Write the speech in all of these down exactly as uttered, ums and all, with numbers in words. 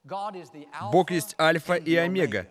Бог есть Альфа и Омега,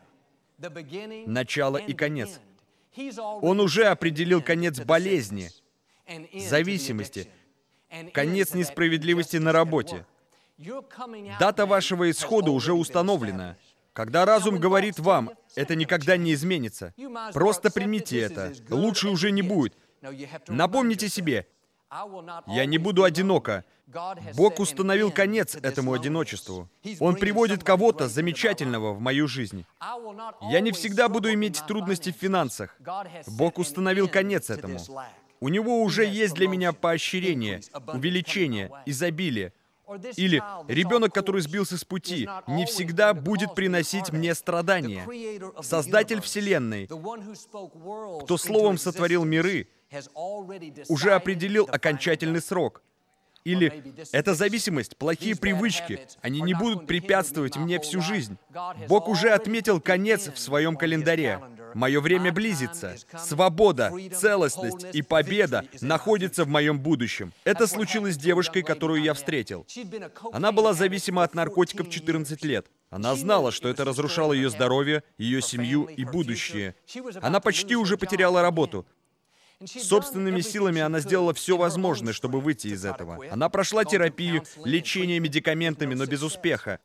начало и конец. Он уже определил конец болезни, зависимости, конец несправедливости на работе. Дата вашего исхода уже установлена. Когда разум говорит вам, это никогда не изменится, просто примите это, лучше уже не будет. Напомните себе, я не буду одиноко. Бог установил конец этому одиночеству. Он приводит кого-то замечательного в мою жизнь. Я не всегда буду иметь трудности в финансах. Бог установил конец этому. У Него уже есть для меня поощрение, увеличение, изобилие. Или ребенок, который сбился с пути, не всегда будет приносить мне страдания. Создатель Вселенной, кто словом сотворил миры, уже определил окончательный срок. Или эта зависимость, плохие привычки, они не будут препятствовать мне всю жизнь. Бог уже отметил конец в своем календаре. Мое время близится. Свобода, целостность и победа находятся в моем будущем. Это случилось с девушкой, которую я встретил. Она была зависима от наркотиков четырнадцать лет. Она знала, что это разрушало ее здоровье, ее семью и будущее. Она почти уже потеряла работу. Собственными силами она сделала все возможное, чтобы выйти из этого. Она прошла терапию, лечение медикаментами, но без успеха.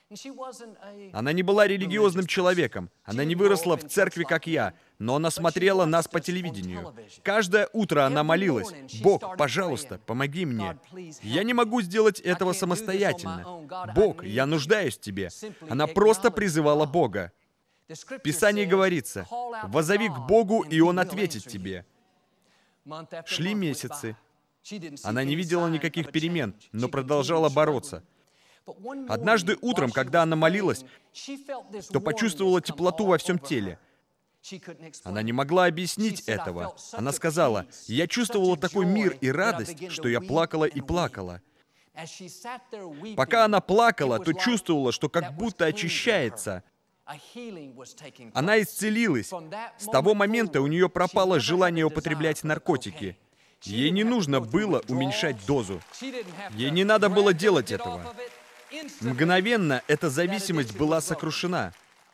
Она не была религиозным человеком. Она не выросла в церкви, как я, но она смотрела нас по телевидению. Каждое утро она молилась: «Бог, пожалуйста, помоги мне. Я не могу сделать этого самостоятельно. Бог, я нуждаюсь в Тебе». Она просто призывала Бога. В Писании говорится: «Воззови к Богу, и Он ответит тебе». Шли месяцы. Она не видела никаких перемен, но продолжала бороться. Однажды утром, когда она молилась, то почувствовала теплоту во всем теле. Она не могла объяснить этого. Она сказала: «Я чувствовала такой мир и радость, что я плакала и плакала». Пока она плакала, то чувствовала, что как будто очищается. Она исцелилась. С того момента у нее пропало желание употреблять наркотики. Ей не нужно было уменьшать дозу. Ей не надо было делать этого. Мгновенно эта зависимость была сокрушена.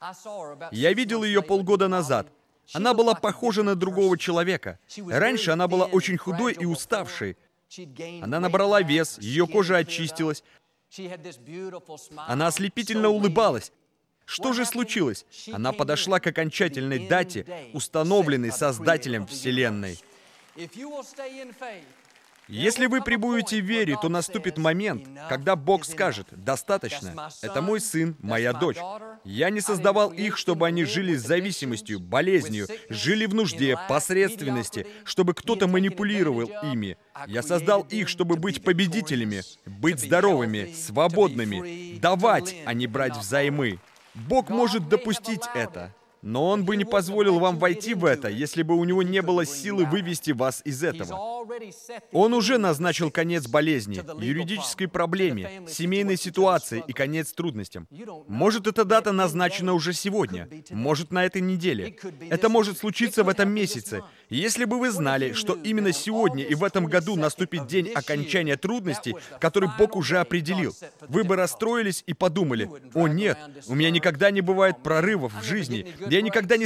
Я видел ее полгода назад. Она была похожа на другого человека. Раньше она была очень худой и уставшей. Она набрала вес, ее кожа очистилась. Она ослепительно улыбалась. Что же случилось? Она подошла к окончательной дате, установленной Создателем Вселенной. Если вы пребудете в вере, то наступит момент, когда Бог скажет: «Достаточно. Это мой сын, моя дочь. Я не создавал их, чтобы они жили с зависимостью, болезнью, жили в нужде, посредственности, чтобы кто-то манипулировал ими. Я создал их, чтобы быть победителями, быть здоровыми, свободными, давать, а не брать взаймы». Бог может допустить это, но Он бы не позволил вам войти в это, если бы у Него не было силы вывести вас из этого. Он уже назначил конец болезни, юридической проблеме, семейной ситуации и конец трудностям. Может, эта дата назначена уже сегодня, может, на этой неделе. Это может случиться в этом месяце. Если бы вы знали, что именно сегодня и в этом году наступит день окончания трудностей, который Бог уже определил, вы бы расстроились и подумали: «О нет, у меня никогда не бывает прорывов в жизни, я никогда не